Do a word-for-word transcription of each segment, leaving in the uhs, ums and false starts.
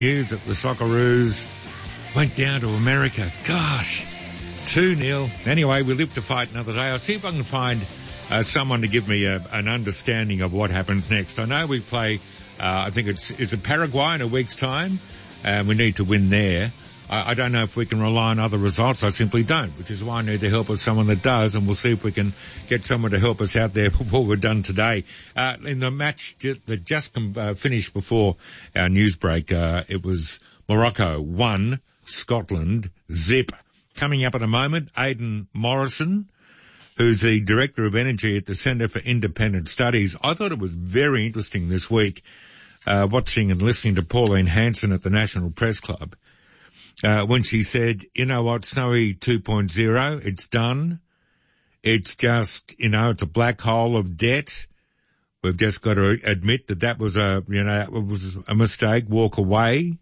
News that the Socceroos went down to America. Gosh, two nil. Anyway, we live to fight another day. I'll see if I can find uh, someone to give me a, an understanding of what happens next. I know we play, uh, I think it's, is it Paraguay in a week's time? And we need to win there. I, I don't know if we can rely on other results. I simply don't, which is why I need the help of someone that does, and we'll see if we can get someone to help us out there before we're done today. Uh, in the match that just uh, finished before our news break, uh, it was Morocco one, Scotland zip. Coming up in a moment, Aidan Morrison, who's the Director of Energy at the Centre for Independent Studies. I thought it was very interesting this week, uh, watching and listening to Pauline Hanson at the National Press Club. Uh, when she said, you know what, Snowy two point oh, it's done. It's just, you know, it's a black hole of debt. We've just got to admit that that was a, you know, it was a mistake, walk away.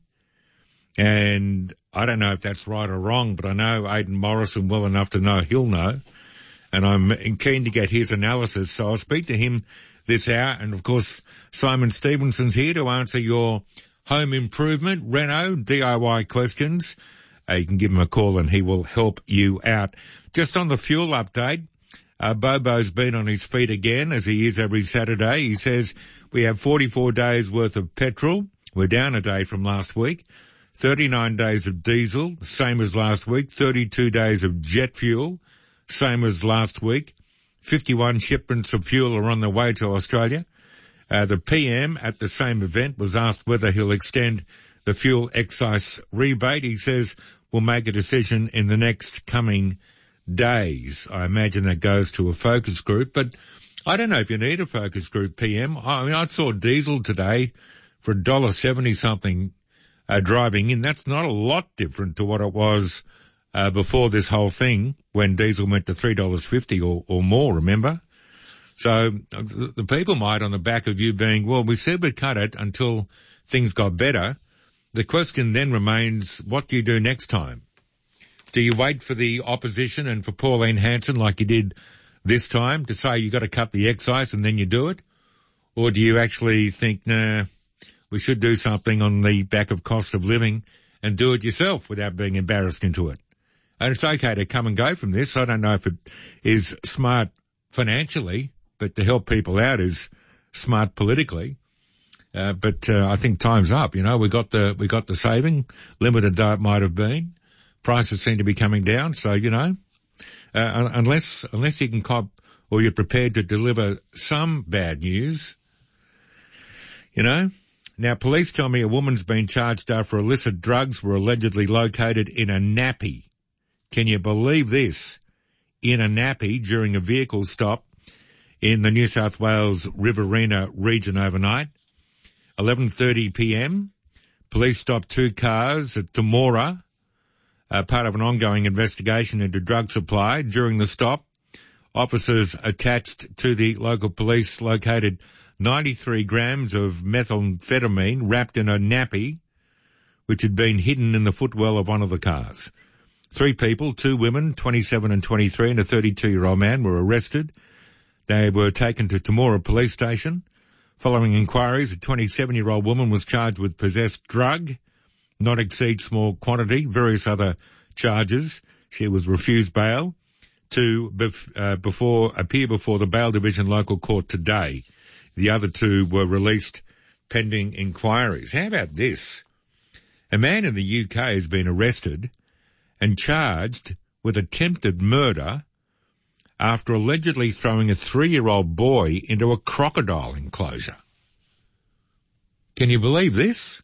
And I don't know if that's right or wrong, but I know Aidan Morrison well enough to know he'll know. And I'm keen to get his analysis. So I'll speak to him this hour. And of course, Simon Stevenson's here to answer your home improvement, reno, D I Y questions. Uh, you can give him a call and he will help you out. Just on the fuel update, uh, Bobo's been on his feet again, as he is every Saturday. He says we have forty-four days worth of petrol. We're down a day from last week. thirty-nine days of diesel, same as last week. thirty-two days of jet fuel, same as last week. fifty-one shipments of fuel are on the way to Australia. Uh, the P M at the same event was asked whether he'll extend the fuel excise rebate. He says we'll make a decision in the next coming days. I imagine that goes to a focus group, but I don't know if you need a focus group, P M. I mean, I saw diesel today for one dollar seventy something uh, driving in. That's not a lot different to what it was uh, before this whole thing when diesel went to three dollars fifty or, or more, remember? So the people might, on the back of you being, well, we said we'd cut it until things got better. The question then remains, what do you do next time? Do you wait for the opposition and for Pauline Hanson like you did this time to say you got to cut the excise and then you do it? Or do you actually think, nah, we should do something on the back of cost of living and do it yourself without being embarrassed into it? And it's okay to come and go from this. I don't know if it is smart financially, but to help people out is smart politically. Uh, but uh, I think time's up. You know, we got the we got the saving, limited though it might have been. Prices seem to be coming down, so you know, uh, unless unless you can cop or you're prepared to deliver some bad news, you know. Now, police tell me a woman's been charged after illicit drugs were allegedly located in a nappy. Can you believe this? In a nappy during a vehicle stop in the New South Wales Riverina region overnight. eleven thirty p.m, police stopped two cars at Temora, uh, part of an ongoing investigation into drug supply. During the stop, officers attached to the local police located ninety-three grams of methamphetamine wrapped in a nappy, which had been hidden in the footwell of one of the cars. Three people, two women, twenty-seven and twenty-three, and a thirty-two-year-old man were arrested. They were taken to Temora Police Station. Following inquiries, a twenty-seven-year-old woman was charged with possessed drug, not exceed small quantity, various other charges. She was refused bail to bef- uh, before appear before the Bail Division local court today. The other two were released pending inquiries. How about this? A man in the U K has been arrested and charged with attempted murder after allegedly throwing a three-year-old boy into a crocodile enclosure. Can you believe this?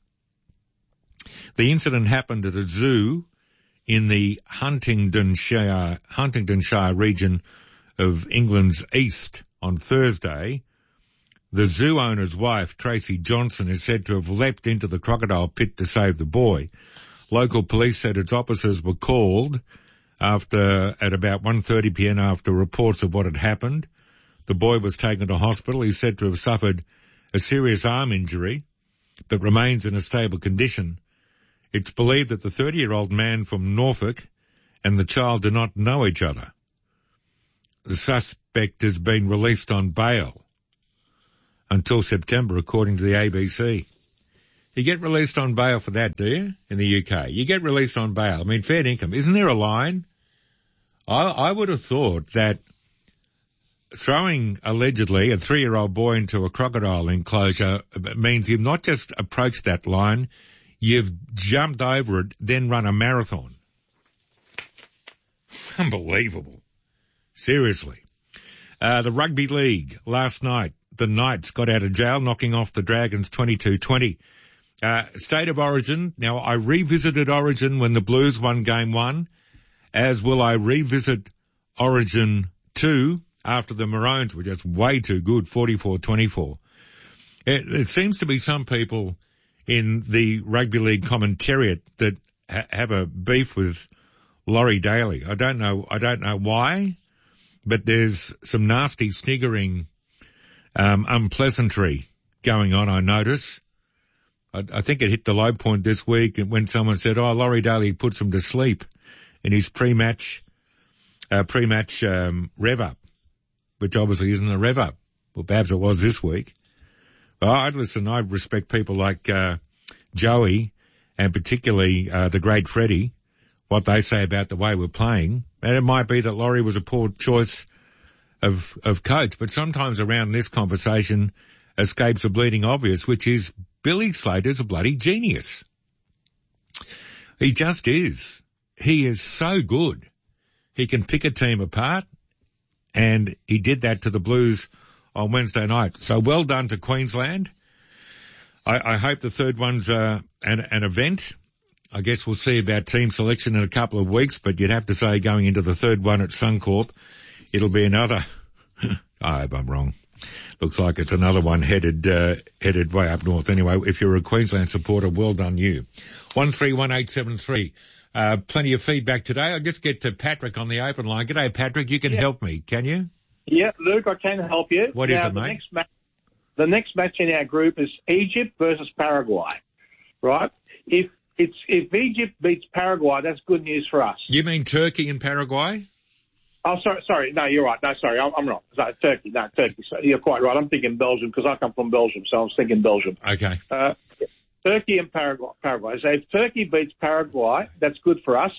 The incident happened at a zoo in the Huntingdonshire, Huntingdonshire region of England's east on Thursday. The zoo owner's wife, Tracy Johnson, is said to have leapt into the crocodile pit to save the boy. Local police said its officers were called after at about one thirty p.m. after reports of what had happened. The boy was taken to hospital. He's said to have suffered a serious arm injury, but remains in a stable condition. It's believed that the thirty-year-old man from Norfolk and the child do not know each other. The suspect has been released on bail until September, according to the A B C. You get released on bail for that, do you? In the U K. You get released on bail. I mean, fair income. Isn't there a line? I, I would have thought that throwing, allegedly, a three-year-old boy into a crocodile enclosure means you've not just approached that line, you've jumped over it, then run a marathon. Unbelievable. Seriously. Uh, the Rugby League last night, the Knights got out of jail, knocking off the Dragons twenty-two twenty. Uh, State of Origin. Now, I revisited Origin when the Blues won game one, as will I revisit Origin two after the Maroons were just way too good, forty-four twenty-four. It, it seems to be some people in the Rugby League commentariat that ha- have a beef with Laurie Daly. I don't know, I don't know why, but there's some nasty sniggering, um, unpleasantry going on, I notice. I, I think it hit the low point this week when someone said, oh, Laurie Daly puts him to sleep in his pre-match, uh, pre-match, um, rev-up, which obviously isn't a rev-up. Well, perhaps it was this week. Well, I listen, I respect people like, uh, Joey and particularly, uh, the great Freddie, what they say about the way we're playing. And it might be that Laurie was a poor choice of, of coach, but sometimes around this conversation escapes a bleeding obvious, which is Billy Slater's a bloody genius. He just is. He is so good. He can pick a team apart, and he did that to the Blues on Wednesday night. So well done to Queensland. I, I hope the third one's uh, an, an event. I guess we'll see about team selection in a couple of weeks, but you'd have to say going into the third one at Suncorp, it'll be another. I hope I'm wrong. Looks like it's another one headed uh, headed way up north. Anyway, if you're a Queensland supporter, well done you. one three one eight seven three. Uh, plenty of feedback today. I'll just get to Patrick on the open line. G'day, Patrick. You can yeah. help me, can you? Yeah, Luke, I can help you. What now, is it, the mate? Next ma- the next match in our group is Egypt versus Paraguay, right? If it's if Egypt beats Paraguay, that's good news for us. You mean Turkey and Paraguay? Oh, sorry, sorry. No, you're right. No, sorry, I'm, I'm wrong. No, Turkey, no, Turkey. So you're quite right. I'm thinking Belgium because I come from Belgium, so I was thinking Belgium. Okay. Uh, Turkey and Paraguay. Paraguay. So if Turkey beats Paraguay, that's good for us.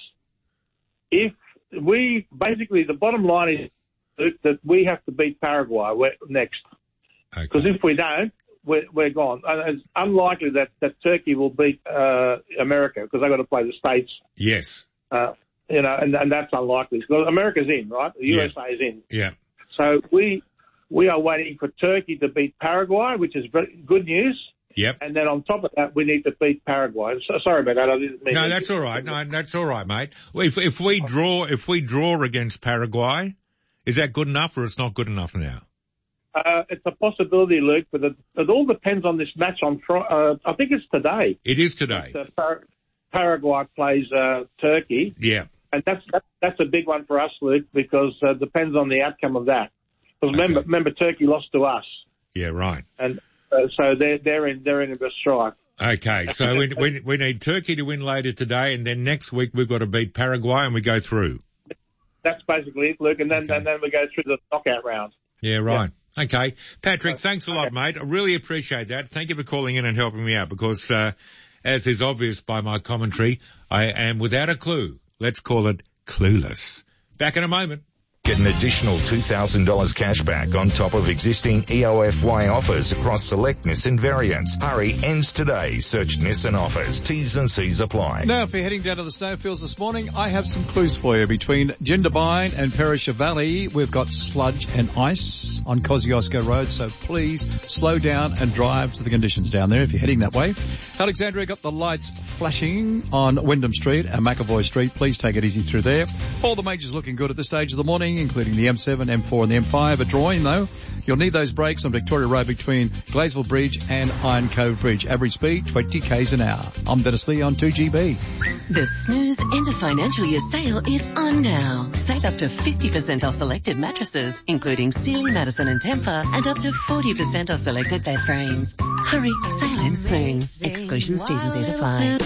If we, basically, the bottom line is that we have to beat Paraguay next. Because Okay. if we don't, we're, we're gone. And it's unlikely that, that Turkey will beat uh, America because they've got to play the States. Yes. Uh, you know, and, and that's unlikely. Because America's in, right? The U S A Yeah. is in. Yeah. So we we are waiting for Turkey to beat Paraguay, which is very good news. Yep. And then on top of that, we need to beat Paraguay. So, sorry about that. I didn't mean No, to- that's all right. No, that's all right, mate. Well, If if we draw if we draw against Paraguay, is that good enough or it's not good enough now? Uh, it's a possibility, Luke, but it, it all depends on this match on Fri- uh, I think it's today. It is today. Uh, Par- Paraguay plays uh, Turkey, Yeah. and that's that, that's a big one for us, Luke, because uh, it depends on the outcome of that. Because Okay. remember, remember, Turkey lost to us, Yeah, right. and uh, so they're they're in they're in a bit strife. Okay, so we, we we need Turkey to win later today, and then next week we've got to beat Paraguay, and we go through. That's basically it, Luke, and then Okay. and then we go through the knockout round. Yeah, right. Okay. Patrick, thanks a lot, Okay. mate. I really appreciate that. Thank you for calling in and helping me out because, uh, as is obvious by my commentary, I am without a clue. Let's call it clueless. Back in a moment. Get an additional two thousand dollars cash back on top of existing E O F Y offers across select Nissan variants. Hurry, ends today. Search Nissan offers. T's and C's apply. Now, if you're heading down to the snowfields this morning, I have some clues for you. Between Jindabyne and Perisher Valley, we've got sludge and ice on Kosciuszko Road, so please slow down and drive to the conditions down there if you're heading that way. Alexandria got the lights flashing on Wyndham Street and McAvoy Street. Please take it easy through there. All the majors looking good at this stage of the morning, including the M seven, M four and the M five. A drawing, though. You'll need those brakes on Victoria Road between Gleysville Bridge and Iron Cove Bridge. Average speed, twenty kays an hour. I'm Dennis Lee on two G B. The Snooze End of Financial Year sale is on now. Save up to fifty percent off selected mattresses, including Sealy, Madison and Tempur, and up to forty percent off selected bed frames. Hurry, sale ends soon. Exclusions, T's and C's apply.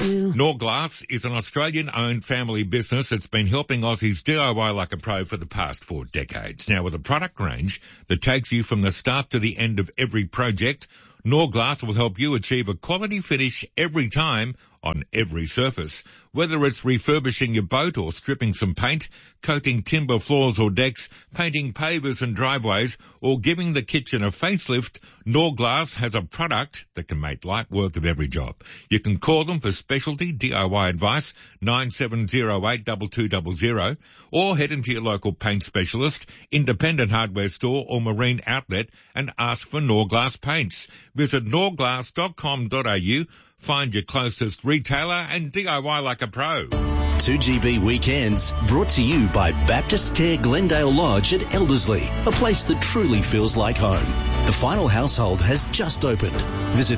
Norglass is an Australian-owned family business that's been helping Aussies D I Y like a pro for the past four decades. Now, with a product range that takes you from the start to the end of every project, Norglass will help you achieve a quality finish every time on every surface. Whether it's refurbishing your boat or stripping some paint, coating timber floors or decks, painting pavers and driveways, or giving the kitchen a facelift, Norglass has a product that can make light work of every job. You can call them for specialty D I Y advice, nine seven zero eight two two zero zero, or head into your local paint specialist, independent hardware store or marine outlet and ask for Norglass paints. Visit norglass dot com dot a u, find your closest retailer and D I Y like a pro. two G B Weekends, brought to you by Baptist Care Glendale Lodge at Elderslie, a place that truly feels like home. The final household has just opened. Visit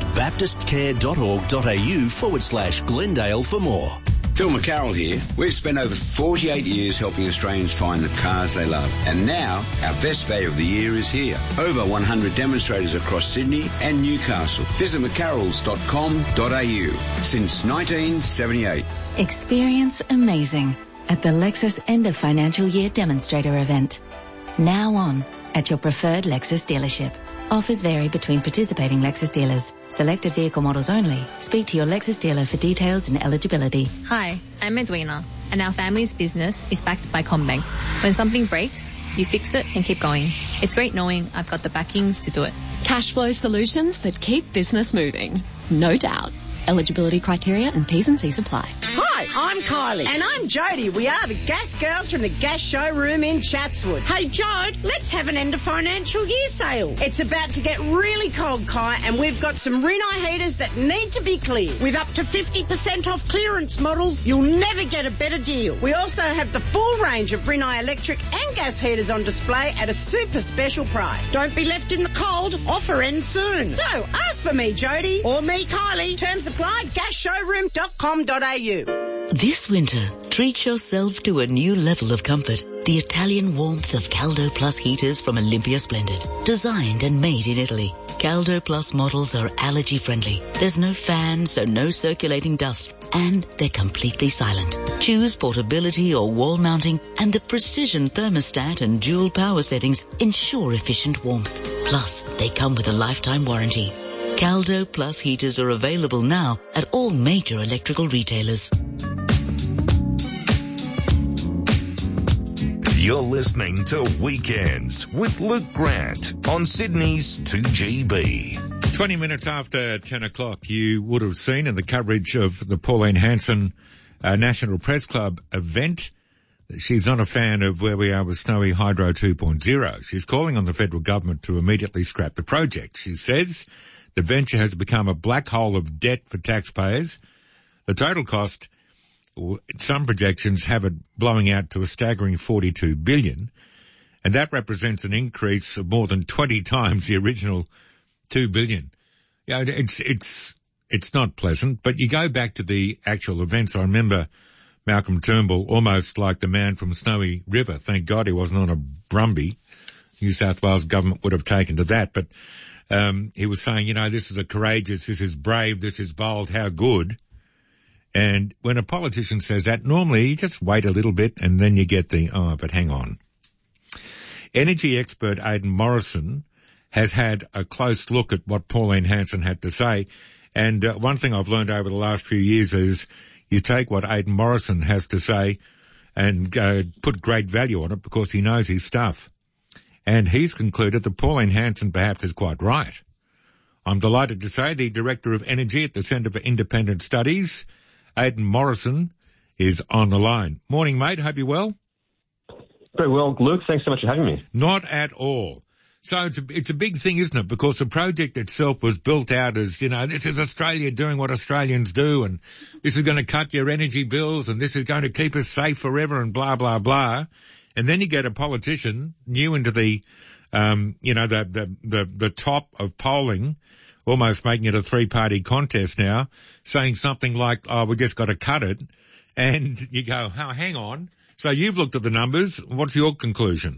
baptistcare.org.au forward slash Glendale for more. Phil McCarroll here. We've spent over forty-eight years helping Australians find the cars they love. And now, our best value of the year is here. Over one hundred demonstrators across Sydney and Newcastle. Visit mccarrolls dot com dot a u. Since nineteen seventy-eight. Experience amazing at the Lexus End of Financial Year Demonstrator event. Now on at your preferred Lexus dealership. Offers vary between participating Lexus dealers. Selected vehicle models only. Speak to your Lexus dealer for details and eligibility. Hi, I'm Edwina, and our family's business is backed by CommBank. When something breaks, you fix it and keep going. It's great knowing I've got the backing to do it. Cash flow solutions that keep business moving. No doubt. Eligibility criteria and T's and C's apply. Hi, I'm Kylie. And I'm Jodie. We are the Gas Girls from the Gas Showroom in Chatswood. Hey, Jode, let's have an end of financial year sale. It's about to get really cold, Kai, and we've got some Rinnai heaters that need to be cleared. With up to fifty percent off clearance models, you'll never get a better deal. We also have the full range of Rinnai electric and gas heaters on display at a super special price. Don't be left in the cold. Offer ends soon. So, ask for me, Jodie, or me, Kylie. Terms apply. gas showroom dot com dot a u. This winter, treat yourself to a new level of comfort. The Italian warmth of Caldo Plus heaters from Olympia Splendid. Designed and made in Italy. Caldo Plus models are allergy friendly. There's no fan, so no circulating dust. And they're completely silent. Choose portability or wall mounting, and the precision thermostat and dual power settings ensure efficient warmth. Plus, they come with a lifetime warranty. Caldo Plus heaters are available now at all major electrical retailers. You're listening to Weekends with Luke Grant on Sydney's two G B. twenty minutes after ten o'clock, you would have seen in the coverage of the Pauline Hanson uh, National Press Club event, she's not a fan of where we are with Snowy Hydro two point oh. She's calling on the federal government to immediately scrap the project. She says the venture has become a black hole of debt for taxpayers. The total cost, some projections have it blowing out to a staggering forty-two billion dollars, and that represents an increase of more than twenty times the original two billion dollars. Yeah, it's, it's, it's not pleasant, but you go back to the actual events. I remember Malcolm Turnbull, almost like the man from Snowy River. Thank God he wasn't on a Brumby. New South Wales government would have taken to that, but Um, he was saying, you know, this is a courageous, this is brave, this is bold, how good. And when a politician says that, normally you just wait a little bit and then you get the, oh, but hang on. Energy expert Aidan Morrison has had a close look at what Pauline Hanson had to say. And uh, one thing I've learned over the last few years is you take what Aidan Morrison has to say and uh, put great value on it because he knows his stuff. And he's concluded that Pauline Hanson perhaps is quite right. I'm delighted to say the Director of Energy at the Centre for Independent Studies, Aidan Morrison, is on the line. Morning, mate. Hope you're well. Very well, Luke. Thanks so much for having me. Not at all. So it's a, it's a big thing, isn't it? Because the project itself was built out as, you know, this is Australia doing what Australians do, and this is going to cut your energy bills, and this is going to keep us safe forever, and blah, blah, blah. And then you get a politician new into the, um, you know, the, the, the, the top of polling, almost making it a three-party contest now, saying something like, oh, we just got to cut it. And you go, oh, hang on. So you've looked at the numbers. What's your conclusion?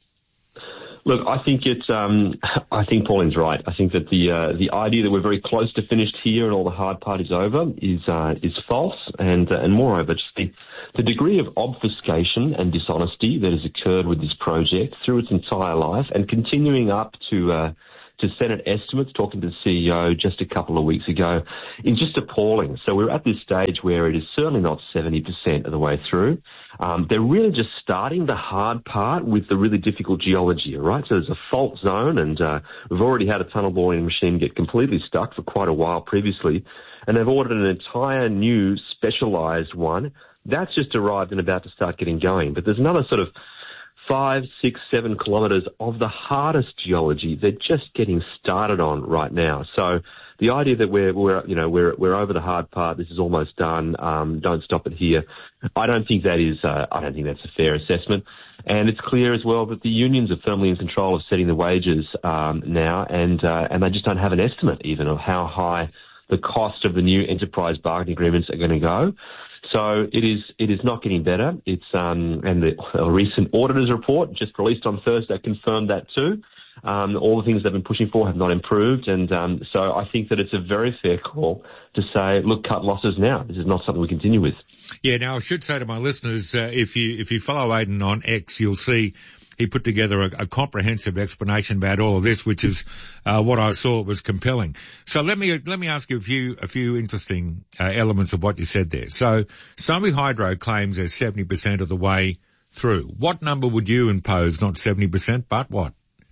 Look, I think it's, um, I think Pauline's right. I think that the, uh, the idea that we're very close to finished here and all the hard part is over is, uh, is false. And, uh, and moreover, just the, the degree of obfuscation and dishonesty that has occurred with this project through its entire life and continuing up to, uh, to Senate estimates, talking to the C E O just a couple of weeks ago, is just appalling. So we're at this stage where it is certainly not seventy percent of the way through. Um, they're really just starting the hard part with the really difficult geology, all right? So there's a fault zone, and uh, we've already had a tunnel boring machine get completely stuck for quite a while previously, and they've ordered an entire new specialised one. That's just arrived and about to start getting going. But there's another sort of five, six, seven kilometres of the hardest geology they're just getting started on right now. So the idea that we're, we're you know, we're, we're over the hard part, this is almost done, um, don't stop it here, I don't think that is, uh, I don't think that's a fair assessment. And it's clear as well that the unions are firmly in control of setting the wages, um, now, and, uh, and they just don't have an estimate even of how high the cost of the new enterprise bargaining agreements are going to go. So it is it is not getting better. It's um, and the a recent auditors report just released on Thursday confirmed that too. Um, all the things they've been pushing for have not improved, and um, so I think that it's a very fair call to say, look, cut losses now. This is not something we continue with. Yeah. Now I should say to my listeners, uh, if you if you follow Aidan on X, you'll see he put together a, a comprehensive explanation about all of this, which is uh, what I saw was compelling. So let me let me ask you a few a few interesting uh, elements of what you said there. So Snowy Hydro claims they're seventy percent of the way through. What number would you impose? Not seventy percent, but what?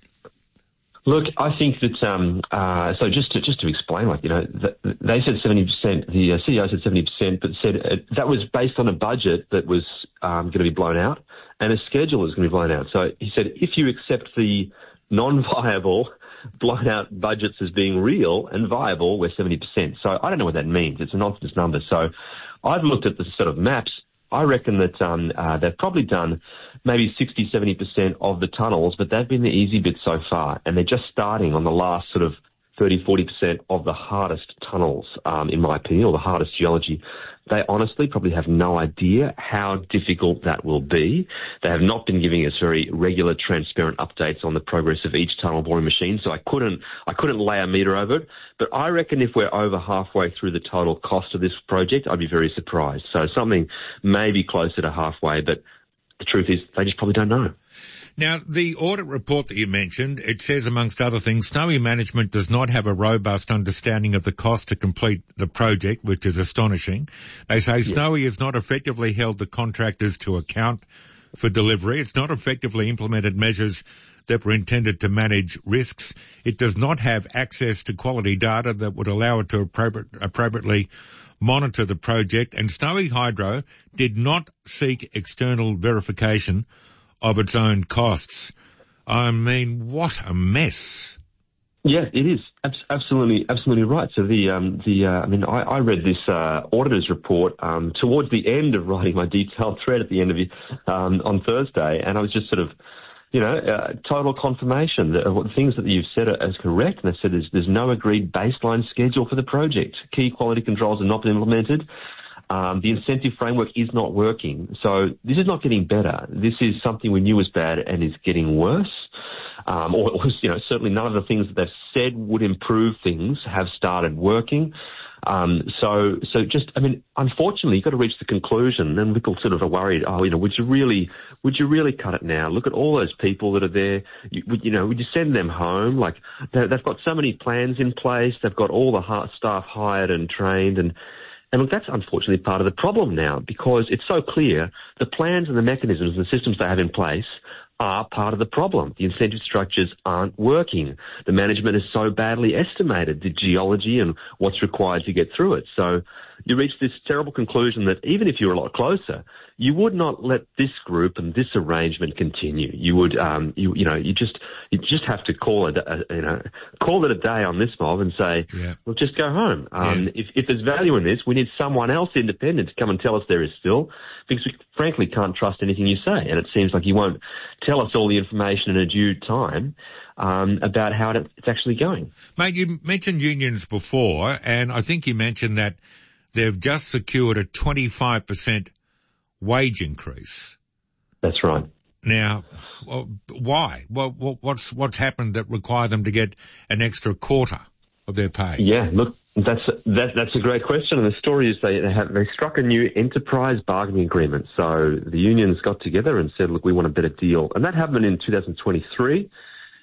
Look, I think that, um, uh, so just to, just to explain, like, you know, the, they said seventy percent, the uh, C E O said seventy percent, but said uh, that was based on a budget that was um, going to be blown out and a schedule that was going to be blown out. So he said, if you accept the non-viable, blown out budgets as being real and viable, we're seventy percent. So I don't know what that means. It's a nonsense number. So I've looked at the sort of maps. I reckon that um, uh, they've probably done maybe sixty, seventy percent of the tunnels, but they've been the easy bit so far, and they're just starting on the last sort of thirty, forty percent of the hardest tunnels, um, in my opinion, or the hardest geology. They honestly probably have no idea how difficult that will be. They have not been giving us very regular, transparent updates on the progress of each tunnel boring machine, so I couldn't, I couldn't lay a metre over it. But I reckon if we're over halfway through the total cost of this project, I'd be very surprised. So something maybe closer to halfway, but the truth is they just probably don't know. Now, the audit report that you mentioned, it says, amongst other things, Snowy management does not have a robust understanding of the cost to complete the project, which is astonishing. They say yes. Snowy has not effectively held the contractors to account for delivery. It's not effectively implemented measures that were intended to manage risks. It does not have access to quality data that would allow it to appropriate, appropriately monitor the project. And Snowy Hydro did not seek external verification of its own costs. I mean, what a mess. Yeah, it is. Absolutely, absolutely right. So the, um, the, uh, I mean, I, I read this, uh, auditor's report, um, towards the end of writing my detailed thread at the end of it, um, on Thursday, and I was just sort of, you know, uh, total confirmation that uh, things that you've said are as correct. And they said there's, there's no agreed baseline schedule for the project. Key quality controls are not been implemented. Um, the incentive framework is not working. So this is not getting better. This is something we knew was bad and is getting worse. Um, or, you know, certainly none of the things that they've said would improve things have started working. Um, so, so just, I mean, unfortunately, you've got to reach the conclusion, and people sort of are worried, oh, you know, would you really, would you really cut it now? Look at all those people that are there. You, you know, would you send them home? Like, they've got so many plans in place. They've got all the staff hired and trained, and, And look, that's unfortunately part of the problem now, because it's so clear the plans and the mechanisms and the systems they have in place are part of the problem. The incentive structures aren't working. The management is so badly estimated, the geology and what's required to get through it. So you reach this terrible conclusion that even if you were a lot closer, you would not let this group and this arrangement continue. You would, um, you, you know, you just, you just have to call it, a, you know, call it a day on this mob and say, yeah. well, just go home. Um, yeah. if, if there's value in this, we need someone else independent to come and tell us there is still, because we frankly can't trust anything you say. And it seems like you won't tell us all the information in a due time, um, about how it, it's actually going. Mate, you mentioned unions before, and I think you mentioned that they've just secured a twenty-five percent wage increase. That's right. Now, well, why? Well, what's what's happened that require them to get an extra quarter of their pay? Yeah, look, that's that, that's a great question. And the story is they, they have they struck a new enterprise bargaining agreement. So the unions got together and said, look, we want a better deal, and that happened in two thousand twenty-three.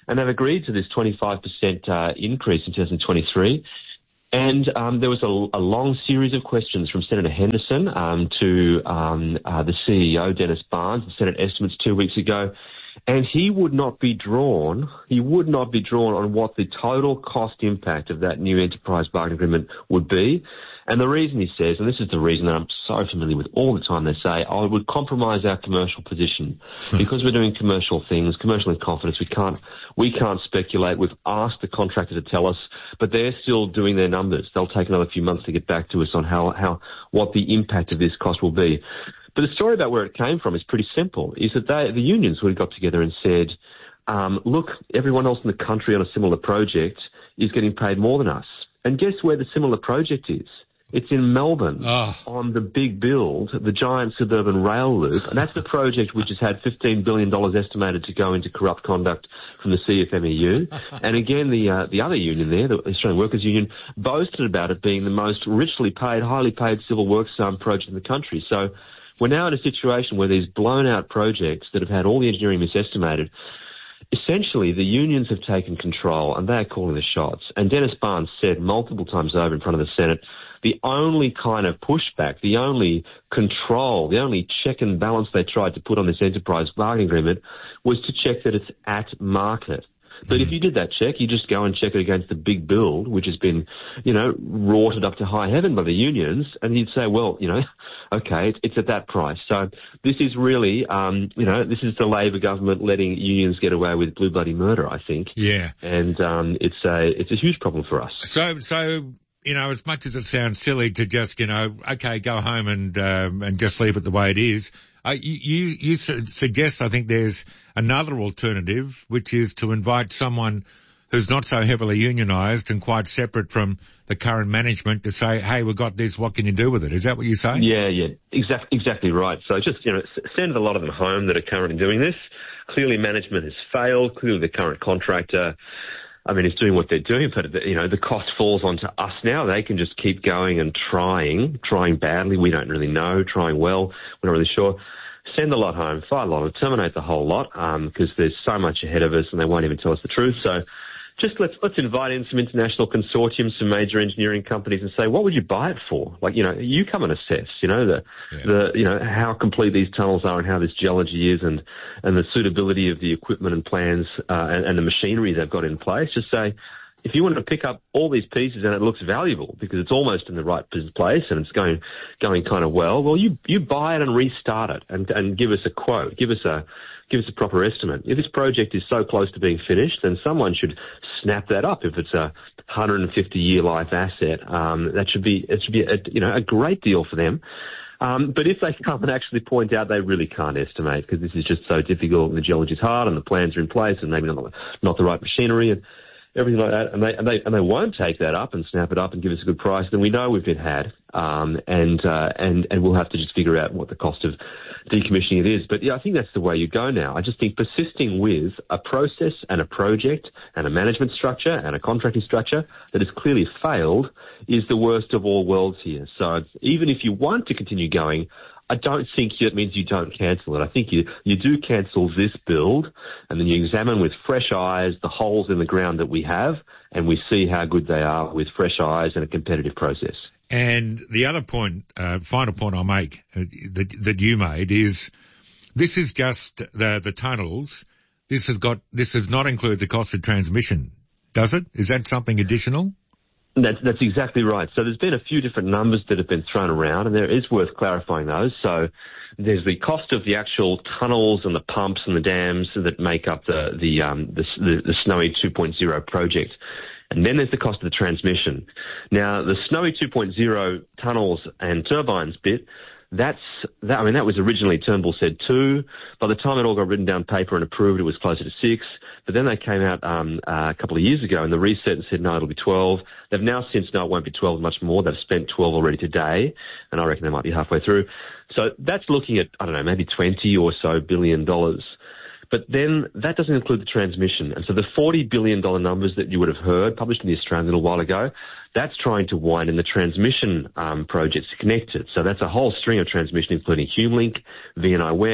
and they've agreed to this twenty-five percent uh, increase in two thousand twenty-three. And um, there was a, a long series of questions from Senator Henderson um, to um, uh, the C E O, Dennis Barnes, the Senate estimates two weeks ago, and he would not be drawn, he would not be drawn on what the total cost impact of that new enterprise bargaining agreement would be. And the reason he says, and this is the reason that I'm so familiar with all the time, they say, oh, it would compromise our commercial position. Because we're doing commercial things, commercial in confidence, we can't, we can't speculate. We've asked the contractor to tell us, but they're still doing their numbers. They'll take another few months to get back to us on how, how, what the impact of this cost will be. But the story about where it came from is pretty simple, is that they, the unions would have got together and said, um, look, everyone else in the country on a similar project is getting paid more than us. And guess where the similar project is? It's in Melbourne oh. on the big build, the giant suburban rail loop. And that's the project which has had fifteen billion dollars estimated to go into corrupt conduct from the C F M E U. And again, the uh, the other union there, the Australian Workers Union, boasted about it being the most richly paid, highly paid civil works um, project in the country. So we're now in a situation where these blown out projects that have had all the engineering misestimated, essentially the unions have taken control and they're calling the shots. And Dennis Barnes said multiple times over in front of the Senate, the only kind of pushback, the only control, the only check and balance they tried to put on this enterprise bargaining agreement was to check that it's at market. But if you did that check, you just go and check it against the big build, which has been, you know, rorted up to high heaven by the unions, and you'd say, well, you know, okay, it's at that price. So this is really, um, you know, this is the Labor government letting unions get away with blue bloody murder, I think. Yeah. And um, it's a it's a huge problem for us. So, so. You know, as much as it sounds silly to just, you know, okay, go home and um, and just leave it the way it is, uh, you, you, you su- suggest, I think, there's another alternative, which is to invite someone who's not so heavily unionised and quite separate from the current management to say, hey, we've got this, what can you do with it? Is that what you're saying? Yeah, yeah, exactly, exactly right. So just, you know, send a lot of them home that are currently doing this. Clearly management has failed. Clearly the current contractor, I mean, it's doing what they're doing, but, you know, the cost falls onto us now. They can just keep going and trying, trying badly. We don't really know, trying well. We're not really sure. Send a lot home, fire a lot, or terminate the whole lot, um, because there's so much ahead of us and they won't even tell us the truth. So just let's, let's invite in some international consortiums, some major engineering companies and say, what would you buy it for? Like, you know, you come and assess, you know, the, yeah. the, you know, how complete these tunnels are and how this geology is and, and the suitability of the equipment and plans, uh, and, and the machinery they've got in place. Just say, if you want to pick up all these pieces and it looks valuable because it's almost in the right place and it's going, going kind of well, well, you, you buy it and restart it and, and give us a quote, give us a, give us a proper estimate. If this project is so close to being finished, then someone should snap that up. If it's a one hundred fifty year life asset, um, that should be, it should be a, you know, a great deal for them. Um, but if they come and actually point out they really can't estimate because this is just so difficult and the geology is hard and the plans are in place and maybe not, not the right machinery and everything like that, and they, and they, and they won't take that up and snap it up and give us a good price, then we know we've been had, um, and, uh, and, and we'll have to just figure out what the cost of decommissioning it is. But yeah, I think that's the way you go now. I just think persisting with a process and a project and a management structure and a contracting structure that has clearly failed is the worst of all worlds here. So even if you want to continue going, I don't think that means you don't cancel it. I think you, you do cancel this build and then you examine with fresh eyes the holes in the ground that we have and we see how good they are with fresh eyes and a competitive process. And the other point, uh, final point I'll make uh, that, that you made is this is just the, the tunnels. This has got, this does not include the cost of transmission, does it? Is that something additional? That's, that's exactly right. So there's been a few different numbers that have been thrown around, and there is worth clarifying those. So there's the cost of the actual tunnels and the pumps and the dams that make up the the um, the, the, the Snowy two point oh project. And then there's the cost of the transmission. Now, the Snowy two point oh tunnels and turbines bit, that's, that, I mean, that was originally Turnbull said two. By the time it all got written down paper and approved, it was closer to six. But then they came out um, uh, a couple of years ago and the reset and said, no, it'll be twelve. They've now since, no, it won't be twelve, much more. They've spent twelve already today, and I reckon they might be halfway through. So that's looking at, I don't know, maybe twenty or so billion dollars. But then that doesn't include the transmission. And so the forty billion dollars numbers that you would have heard published in the Australian a little while ago, that's trying to wind in the transmission um, projects connected. So that's a whole string of transmission, including HumeLink, V N I West,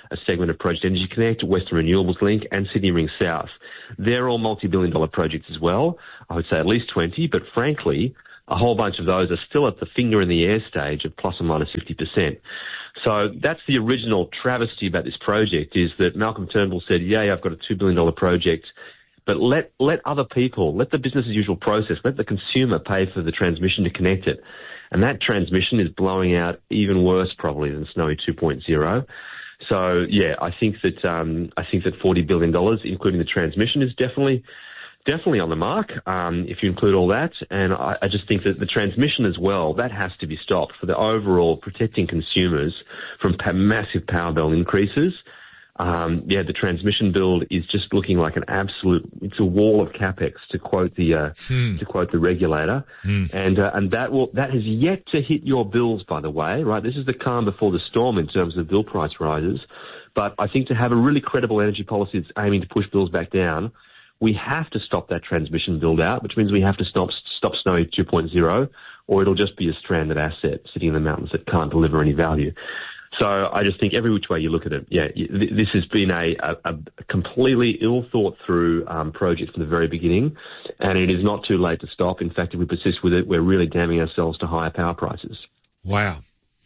a segment of Project Energy Connect, Western Renewables Link, and Sydney Ring South. They're all multi-billion dollar projects as well. I would say at least twenty, but frankly, a whole bunch of those are still at the finger in the air stage of plus or minus fifty percent. So that's the original travesty about this project, is that Malcolm Turnbull said, yeah, I've got a two billion dollar project, but let, let other people, let the business as usual process, let the consumer pay for the transmission to connect it. And that transmission is blowing out even worse probably than Snowy two point oh. So yeah, I think that, um, I think that forty billion dollars, including the transmission, is definitely, definitely on the mark, um, if you include all that. And I, I just think that the transmission as well, that has to be stopped for the overall protecting consumers from pa- massive power bill increases. Um, yeah, the transmission build is just looking like an absolute, it's a wall of capex, to quote the, uh, hmm. to quote the regulator. Hmm. And, uh, and that will, that has yet to hit your bills, by the way, right? This is the calm before the storm in terms of bill price rises. But I think to have a really credible energy policy that's aiming to push bills back down, we have to stop that transmission build out, which means we have to stop, stop Snowy two point oh, or it'll just be a stranded asset sitting in the mountains that can't deliver any value. So I just think every which way you look at it, yeah, this has been a, a, a completely ill thought through um, project from the very beginning, and it is not too late to stop. In fact, if we persist with it, we're really damning ourselves to higher power prices. Wow.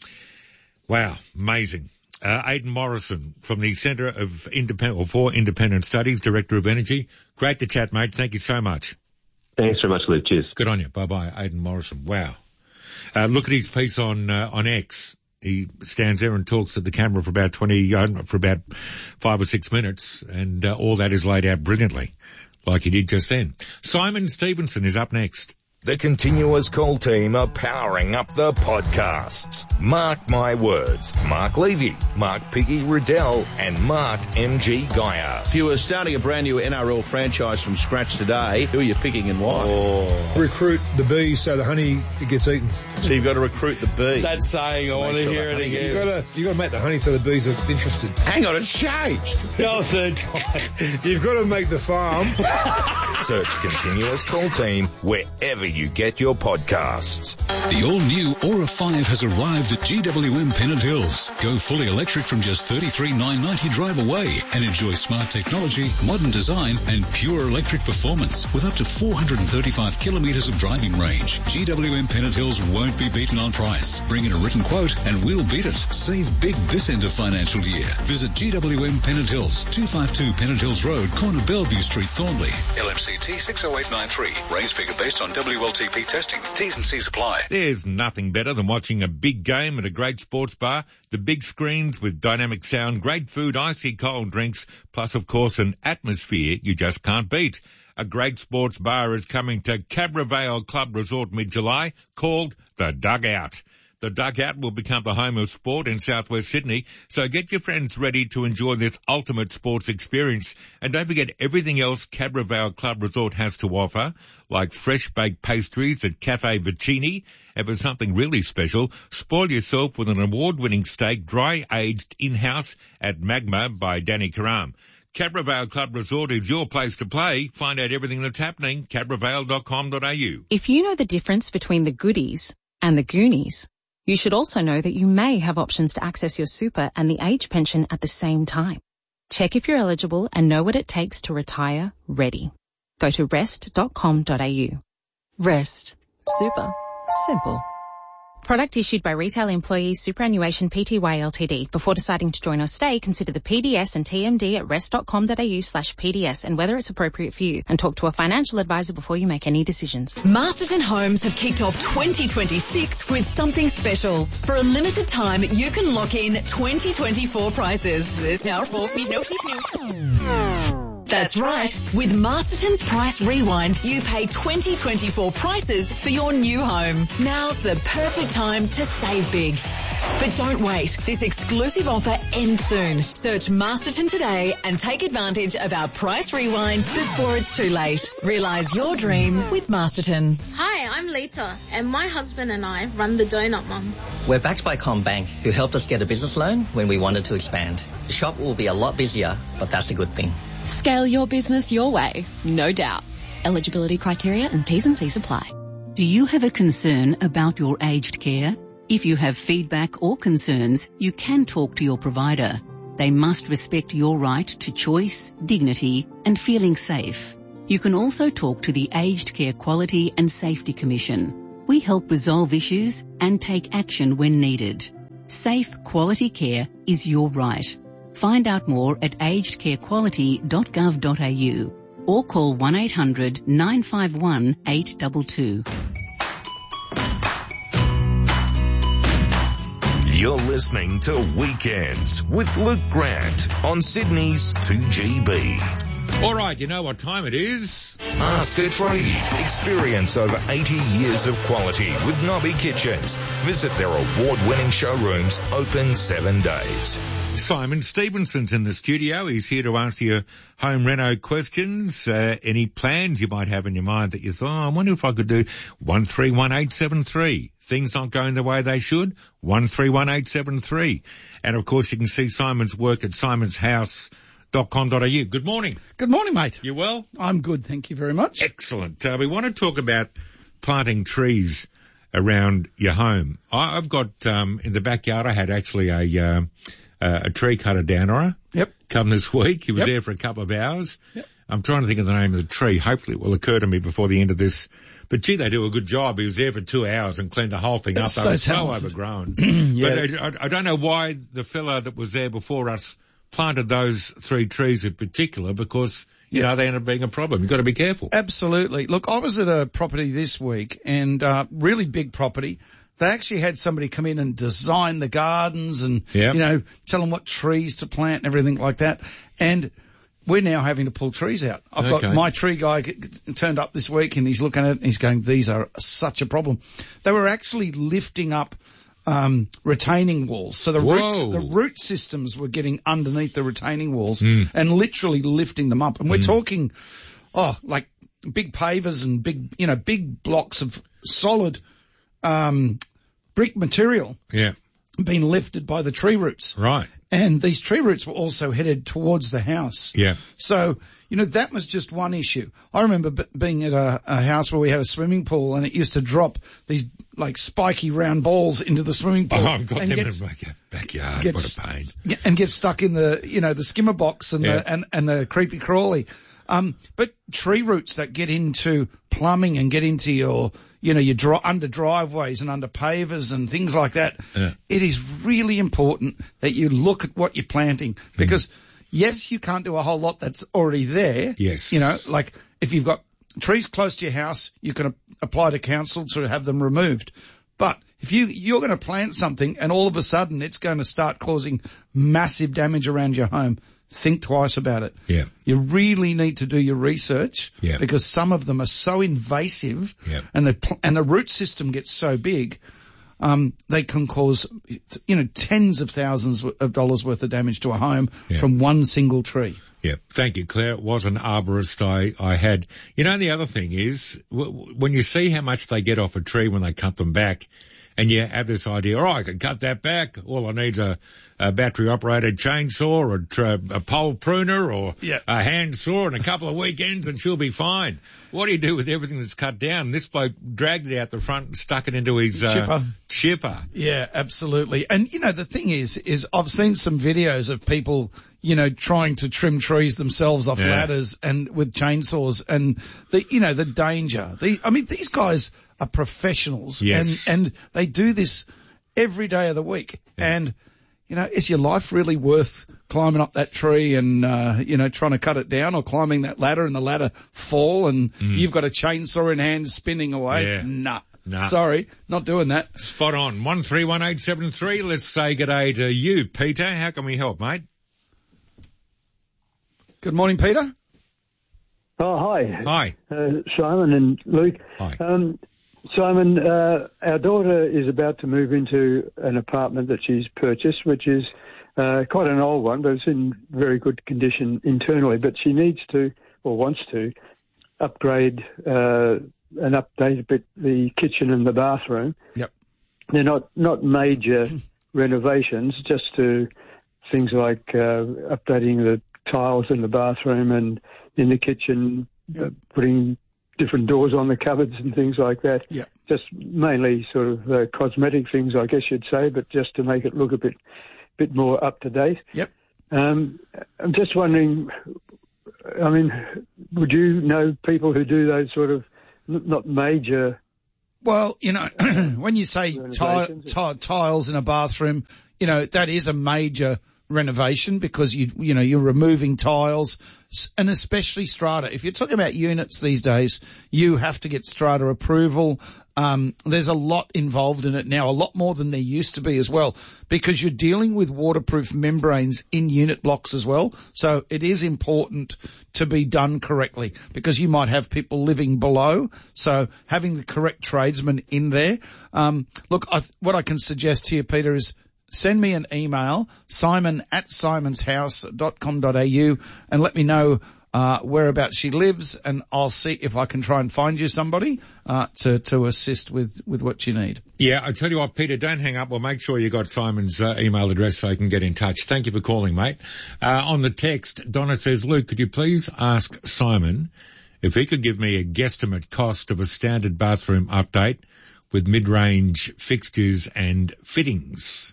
Wow. Amazing. Uh, Aidan Morrison from the Centre of Independent, or for Independent Studies, Director of Energy. Great to chat, mate. Thank you so much. Thanks very much, Luke. Cheers. Good on you. Bye-bye. Aidan Morrison. Wow. Uh, look at his piece on, uh, on X. He stands there and talks to the camera for about twenty, uh, for about five or six minutes, and uh, all that is laid out brilliantly, like he did just then. Simon Stevenson is up next. The Continuous Call team are powering up the podcasts. Mark my words. Mark Levy, Mark Piggy Riddell, and Mark M G Geyer. If you were starting a brand new N R L franchise from scratch today, who are you picking and why? Oh. Recruit the bees so the honey gets eaten. So you've got to recruit the bee. That's saying, I want to sure hear it again. You've got to, you've got to make the honey so the bees are interested. Hang on, it's changed. No, third time. You've got to make the farm. Search Continuous Call team wherever you get your podcasts. The all-new Aura five has arrived at G W M Pennant Hills. Go fully electric from just thirty-three thousand nine hundred ninety drive away and enjoy smart technology, modern design and pure electric performance with up to four hundred thirty-five kilometres of driving range. G W M Pennant Hills won't be beaten on price. Bring in a written quote and we'll beat it. Save big this end of financial year. Visit G W M Pennant Hills, two fifty-two Pennant Hills Road, corner Bellevue Street, Thornley. L M C T six oh eight nine three. Raised figure based on W L T P testing. T's and C's apply. There's nothing better than watching a big game at a great sports bar. The big screens with dynamic sound, great food, icy cold drinks, plus of course an atmosphere you just can't beat. A great sports bar is coming to Cabra Vale Club Resort mid-July, called The Dugout. The Dugout will become the home of sport in southwest Sydney, so get your friends ready to enjoy this ultimate sports experience. And don't forget everything else Cabra Vale Club Resort has to offer, like fresh baked pastries at Cafe Vicini. And for something really special, spoil yourself with an award-winning steak dry-aged in-house at Magma by Danny Karam. Cabra Vale Club Resort is your place to play. Find out everything that's happening, cabra vale dot com dot a u. If you know the difference between the goodies and the Goonies, you should also know that you may have options to access your super and the age pension at the same time. Check if you're eligible and know what it takes to retire ready. Go to rest dot com dot a u. Rest. Super. Simple. Product issued by Retail Employees Superannuation Pty Ltd. Before deciding to join or stay, consider the P D S and T M D at rest dot com dot a u slash P D S and whether it's appropriate for you, and talk to a financial advisor before you make any decisions. Masterton Homes have kicked off twenty twenty-six with something special. For a limited time, you can lock in twenty twenty-four prices. There's now for me notice. That's right. With Masterton's Price Rewind, you pay twenty twenty-four prices for your new home. Now's the perfect time to save big. But don't wait. This exclusive offer ends soon. Search Masterton today and take advantage of our Price Rewind before it's too late. Realise your dream with Masterton. Hi, I'm Lita, and my husband and I run the Donut Mum. We're backed by CommBank, who helped us get a business loan when we wanted to expand. The shop will be a lot busier, but that's a good thing. Scale your business your way, no doubt. Eligibility criteria and T's and C's apply. Do you have a concern about your aged care? If you have feedback or concerns, you can talk to your provider. They must respect your right to choice, dignity and feeling safe. You can also talk to the Aged Care Quality and Safety Commission. We help resolve issues and take action when needed. Safe, quality care is your right. Find out more at aged care quality dot gov dot a u or call one eight hundred nine five one eight two two. You're listening to Weekends with Luke Grant on Sydney's two G B. All right, you know what time it is? Ask a Tradie. Experience over eighty years of quality with Nobby Kitchens. Visit their award-winning showrooms, open seven days. Simon Stevenson's in the studio. He's here to answer your home reno questions. Uh, any plans you might have in your mind that you thought, oh, I wonder if I could do one three one eight seven three. Things not going the way they should, one three one eight seven three. And, of course, you can see Simon's work at simons house dot com dot a u. Good morning. Good morning, mate. You well? I'm good, thank you very much. Excellent. Uh, we want to talk about planting trees around your home. I, I've got, um, in the backyard, I had actually a, uh, uh, a tree cutter down on Yep. come this week. He was Yep. there for a couple of hours. Yep. I'm trying to think of the name of the tree. Hopefully it will occur to me before the end of this. But gee, they do a good job. He was there for two hours and cleaned the whole thing That's up. so They were so talented. overgrown. Yeah. But I, I don't know why the fella that was there before us planted those three trees in particular, because, you know, they ended up being a problem. You've got to be careful. Absolutely. Look, I was at a property this week, and uh really big property. They actually had somebody come in and design the gardens and, Yep. you know, tell them what trees to plant and everything like that. And we're now having to pull trees out. I've Okay. got my tree guy g- g- turned up this week, and he's looking at it and he's going, these are such a problem. They were actually lifting up um retaining walls. So the roots, Whoa. the root systems were getting underneath the retaining walls Mm. and literally lifting them up. And we're Mm. talking, oh, like big pavers and big, you know, big blocks of solid um brick material Yeah. being lifted by the tree roots. Right. And these tree roots were also headed towards the house. Yeah. So, you know, that was just one issue. I remember b- being at a, a house where we had a swimming pool, and it used to drop these like spiky round balls into the swimming pool. Oh, I've got and them gets- in my backyard. gets- What a pain. Yeah, and get stuck in the, you know, the skimmer box and Yeah. the, and, and the creepy crawly. Um, but tree roots that get into plumbing and get into your, you know, your dri- under driveways and under pavers and things like that. Yeah. It is really important that you look at what you're planting, because yes, you can't do a whole lot that's already there. Yes. You know, like if you've got trees close to your house, you can a- apply to council to have them removed. But if you, you're going to plant something and all of a sudden it's going to start causing massive damage around your home, think twice about it. Yeah. You really need to do your research, Yeah. because some of them are so invasive, Yeah. and the pl- and the root system gets so big, um, they can cause, you know, tens of thousands of dollars worth of damage to a home Yeah. from one single tree. Yeah. Thank you, Claire. It was an arborist I, I had. You know, the other thing is, w- w- when you see how much they get off a tree when they cut them back, and you have this idea, oh, I can cut that back. All I need is a, a battery-operated chainsaw or a, tr- a pole pruner or Yeah. a hand saw and a couple of weekends and she'll be fine. What do you do with everything that's cut down? This bloke dragged it out the front and stuck it into his uh, Chipper. chipper. Yeah, absolutely. And, you know, the thing is, is I've seen some videos of people, you know, trying to trim trees themselves off Yeah. ladders and with chainsaws, and the, you know, the danger. The, I mean, these guys are professionals, Yes. and, and they do this every day of the week. Yeah. And, you know, is your life really worth climbing up that tree and, uh, you know, trying to cut it down, or climbing that ladder and the ladder fall and you've got a chainsaw in hand spinning away? Yeah. Nah. Nah. Sorry, not doing that. Spot on. one three one eight seven three. Let's say g'day to you, Peter. How can we help, mate? Good morning, Peter. Oh, hi. Hi. Uh, Simon and Luke. Hi. Um, Simon, uh, our daughter is about to move into an apartment that she's purchased, which is uh, quite an old one, but it's in very good condition internally. But she needs to, or wants to, upgrade uh, and update a bit the kitchen and the bathroom. Yep. They're not, not major renovations, just to things like uh, updating the tiles in the bathroom and in the kitchen, uh, putting different doors on the cupboards and things like that. Yeah. Just mainly sort of uh, cosmetic things, I guess you'd say, but just to make it look a bit bit more up to date. Yep. Um, I'm just wondering, I mean, would you know people who do those sort of, n- not major... Well, you know, when you say ti- ti- tiles in a bathroom, you know, that is a major renovation because you, you know, you're removing tiles and especially strata. If you're talking about units these days, you have to get strata approval. Um, there's a lot involved in it now, a lot more than there used to be as well, because you're dealing with waterproof membranes in unit blocks as well. So it is important to be done correctly because you might have people living below. So having the correct tradesman in there. Um, look, I, what I can suggest to you, Peter, is send me an email, simon at simonshouse dot com dot a u, and let me know uh whereabouts she lives, and I'll see if I can try and find you somebody uh to to assist with with what you need. Yeah, I tell you what, Peter, don't hang up. We'll make sure you got Simon's uh, email address so you can get in touch. Thank you for calling, mate. Uh on the text, Donna says, Luke, could you please ask Simon if he could give me a guesstimate cost of a standard bathroom update with mid-range fixtures and fittings?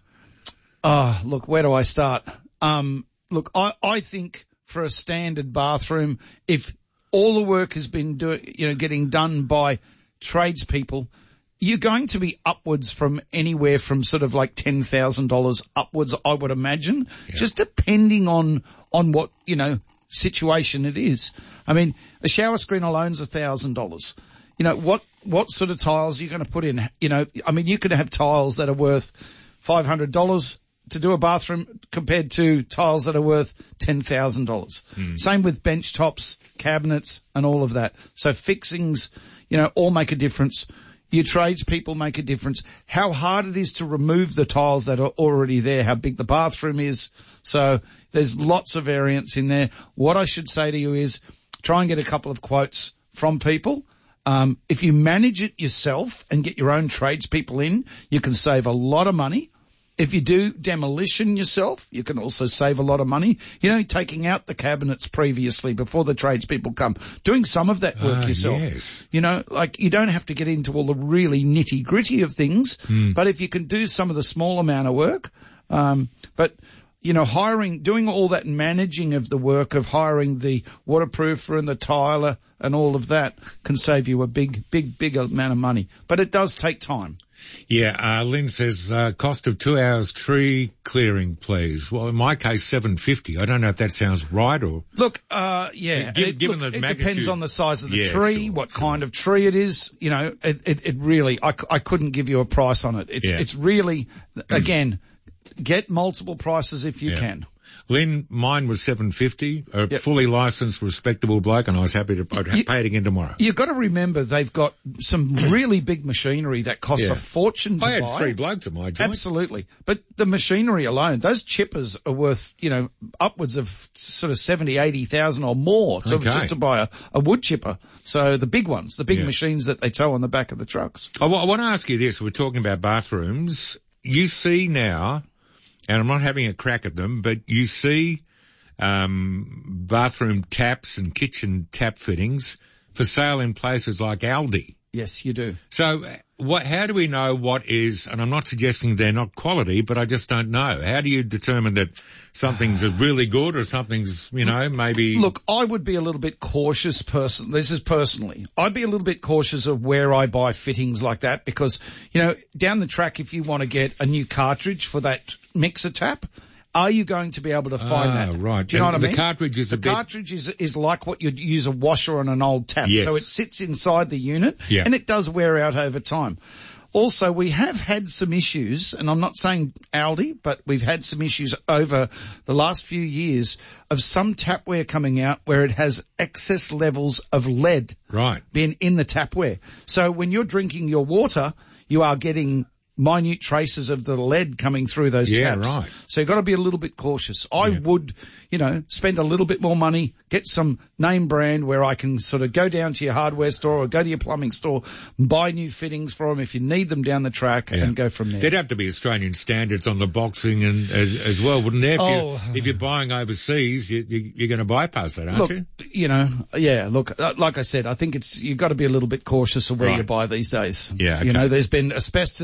Oh, look, where do I start? Um, look, I, I think for a standard bathroom, if all the work has been doing, you know, getting done by tradespeople, you're going to be upwards from anywhere from sort of like ten thousand dollars upwards, I would imagine, yeah. just depending on, on what, you know, situation it is. I mean, a shower screen alone's a thousand dollars. You know, what, what sort of tiles are you going to put in? You know, I mean, you could have tiles that are worth five hundred dollars to do a bathroom compared to tiles that are worth ten thousand dollars. Mm. Same with bench tops, cabinets, and all of that. So fixings, you know, all make a difference. Your tradespeople make a difference. How hard it is to remove the tiles that are already there, how big the bathroom is. So there's lots of variance in there. What I should say to you is try and get a couple of quotes from people. Um, if you manage it yourself and get your own tradespeople in, you can save a lot of money. If you do demolition yourself, you can also save a lot of money. You know, taking out the cabinets previously before the tradespeople come, doing some of that work uh, yourself. Yes. You know, like you don't have to get into all the really nitty gritty of things, mm. but if you can do some of the small amount of work, um, but you know, hiring, doing all that managing of the work of hiring the waterproofer and the tiler and all of that can save you a big, big, big amount of money. But it does take time. Yeah, uh, Lynn says, uh, cost of two hours tree clearing, please. Well, in my case, seven hundred fifty dollars. I don't know if that sounds right or... Look, uh, yeah, Give, it, given look, the it magnitude, depends on the size of the yeah, tree, sure, what sure. kind of tree it is. You know, it, it, it really, I, I couldn't give you a price on it. It's, yeah. it's really, again, get multiple prices if you yeah. can. Lynn, mine was seven hundred fifty dollars, a yep. fully licensed, respectable bloke, and I was happy to I'd you, pay it again tomorrow. You've got to remember they've got some really big machinery that costs yeah. a fortune to I had buy. three blokes at my joint. Absolutely. But the machinery alone, those chippers are worth, you know, upwards of sort of seventy, eighty thousand or more to, okay. just to buy a, a wood chipper. So the big ones, the big yeah. machines that they tow on the back of the trucks. I, w- I want to ask you this. We're talking about bathrooms. You see now, and I'm not having a crack at them, but you see um bathroom taps and kitchen tap fittings for sale in places like Aldi. Yes, you do. So what, how do we know what is, and I'm not suggesting they're not quality, but I just don't know. How do you determine that something's really good or something's, you know, maybe... Look, I would be a little bit cautious person. This is personally. I'd be a little bit cautious of where I buy fittings like that because, you know, down the track, if you want to get a new cartridge for that mixer tap, are you going to be able to find ah, that? Right. Do you know and what I the mean? cartridge is the a bit... cartridge is, is like what you'd use a washer on an old tap. Yes. So it sits inside the unit yeah. and it does wear out over time. Also, we have had some issues, and I'm not saying Aldi, but we've had some issues over the last few years of some tapware coming out where it has excess levels of lead right. being in the tapware. So when you're drinking your water, you are getting minute traces of the lead coming through those yeah, taps. Right. So you've got to be a little bit cautious. I yeah. would, you know, spend a little bit more money, get some name brand where I can sort of go down to your hardware store or go to your plumbing store, buy new fittings for them if you need them down the track yeah. and go from there. There'd have to be Australian standards on the boxing and as, as well, wouldn't there? If, oh. you, if you're buying overseas, you, you, you're going to bypass that, aren't look, you? You know, yeah, look, like I said, I think it's, you've got to be a little bit cautious of where right. you buy these days. Yeah, okay. You know, there's been asbestos come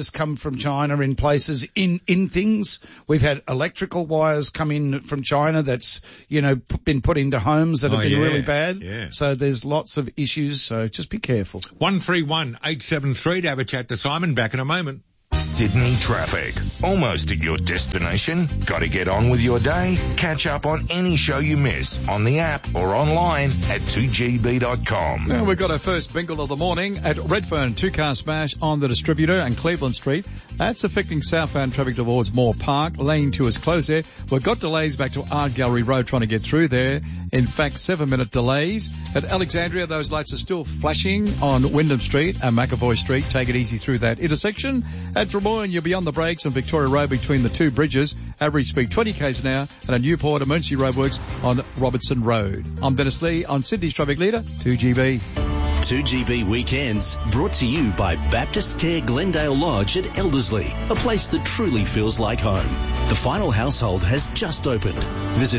from China in places, in, in things. We've had electrical wires come in from China that's, you know, p- been put into homes that have Oh, been yeah, really bad. yeah. So there's lots of issues, so just be careful. one three one eight seven three to have a chat to Simon. Back in a moment. Sydney traffic. Almost at your destination? Got to get on with your day? Catch up on any show you miss on the app or online at two G B dot com. Now we've got our first bingle of the morning at Redfern. Two-car smash on the distributor and Cleveland Street. That's affecting southbound traffic towards Moore Park. Lane two is closed there. We've got delays back to Art Gallery Road trying to get through there. In fact, seven-minute delays. At Alexandria, those lights are still flashing on Wyndham Street and McAvoy Street. Take it easy through that intersection. At Drummoyne, you'll be on the brakes on Victoria Road between the two bridges. Average speed twenty k's an hour. And at Newport, emergency roadworks on Robertson Road. I'm Dennis Lee on Sydney's Traffic Leader, two G B. two G B Weekends, brought to you by Baptist Care Glendale Lodge at Elderslie, a place that truly feels like home. The final household has just opened. Visit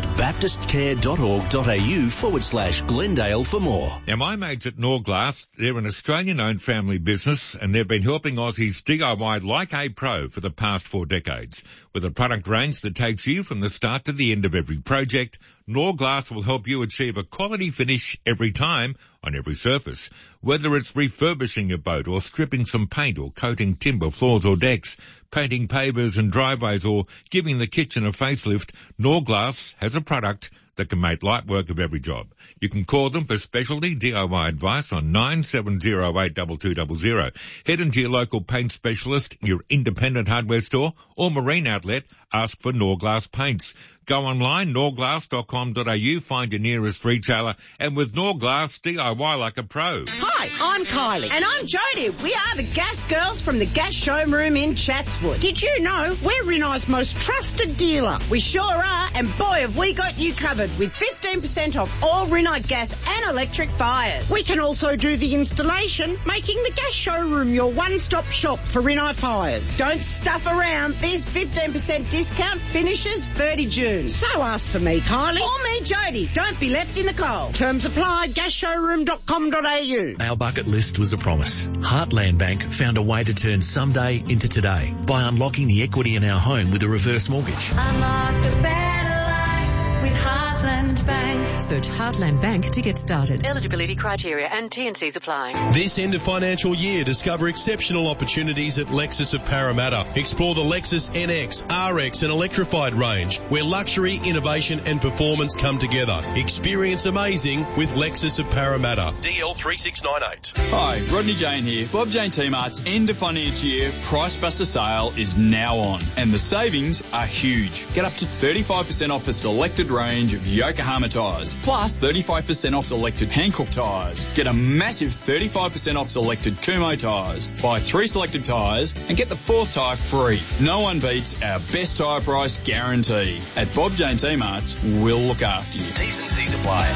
baptistcare.org.au forward slash Glendale for more. Now, my mates at Norglass, they're an Australian-owned family business, and they've been helping Aussies D I Y like a pro for the past four decades. With a product range that takes you from the start to the end of every project, Norglass will help you achieve a quality finish every time on every surface. Whether it's refurbishing a boat or stripping some paint or coating timber, floors or decks, painting pavers and driveways or giving the kitchen a facelift, Norglass has a product that can make light work of every job. You can call them for specialty D I Y advice on nine seven zero eight two two zero zero. Head into your local paint specialist, your independent hardware store or marine outlet. Ask for Norglass Paints. Go online, norglass dot com dot a u, find your nearest retailer, and with Norglass, D I Y like a pro. Hi, I'm Kylie. And I'm Jodie. We are the Gas Girls from the Gas Showroom in Chatswood. Did you know we're Rinnai's most trusted dealer? We sure are, and boy have we got you covered with fifteen percent off all Rinnai gas and electric fires. We can also do the installation, making the Gas Showroom your one-stop shop for Rinnai fires. Don't stuff around. This fifteen percent discount finishes thirty June. So ask for me, Kylie, or me, Jodie. Don't be left in the cold. Terms apply, gas showroom dot com dot a u. Our bucket list was a promise. Heartland Bank found a way to turn someday into today by unlocking the equity in our home with a reverse mortgage. Unlock the better life with Heartland Bank. Search Heartland Bank to get started. Eligibility criteria and T and Cs apply. This end of financial year, discover exceptional opportunities at Lexus of Parramatta. Explore the Lexus N X, R X and electrified range, where luxury, innovation and performance come together. Experience amazing with Lexus of Parramatta. D L three six nine eight. Hi, Rodney Jane here. Bob Jane T-Mart's end of financial year Price Buster sale is now on, and the savings are huge. Get up to thirty-five percent off a selected range of Yokohama tyres, plus thirty-five percent off selected Hankook tyres. Get a massive thirty-five percent off selected Kumho tyres. Buy three selected tyres and get the fourth tyre free. No one beats our best tyre price guarantee. At Bob Jane T-Mart's, we'll look after you. T's and C's apply.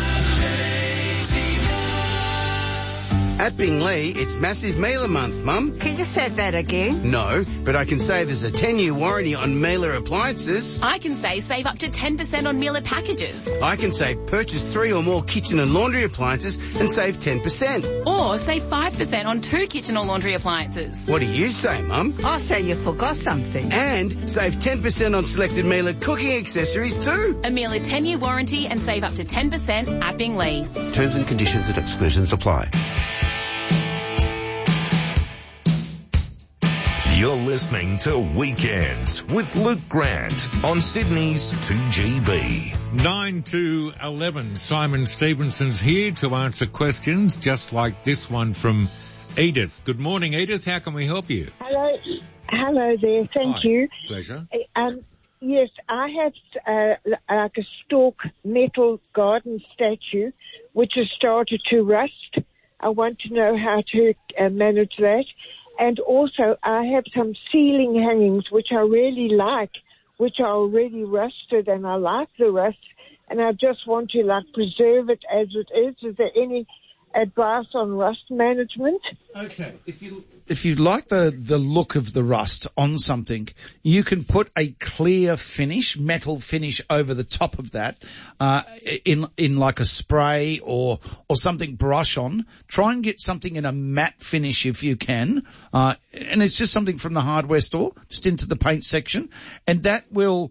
At Bingley, it's Massive Mailer Month, Mum. Can you say that again? No, but I can say there's a ten-year warranty on Mailer appliances. I can say save up to ten percent on Mailer packages. I can say purchase three or more kitchen and laundry appliances and save ten percent. Or save five percent on two kitchen or laundry appliances. What do you say, Mum? I say you forgot something. And save ten percent on selected Mailer cooking accessories too. A Mailer ten-year warranty and save up to ten percent at Bingley. Terms and conditions and exclusions apply. You're listening to Weekends with Luke Grant on Sydney's two G B. nine to eleven. Simon Stevenson's here to answer questions just like this one from Edith. Good morning, Edith. How can we help you? Hello. Hello there. Thank Hi. you. Pleasure. Um, yes, I have uh, like a stalk metal garden statue which has started to rust. I want to know how to uh, manage that. And also, I have some ceiling hangings, which I really like, which are already rusted, and I like the rust, and I just want to, like, preserve it as it is. Is there any advice on rust management. Okay, if you if you like the the look of the rust on something, you can put a clear finish, metal finish over the top of that, uh, in in like a spray or or something brush on. Try and get something in a matte finish if you can, uh, and it's just something from the hardware store, just into the paint section, and that will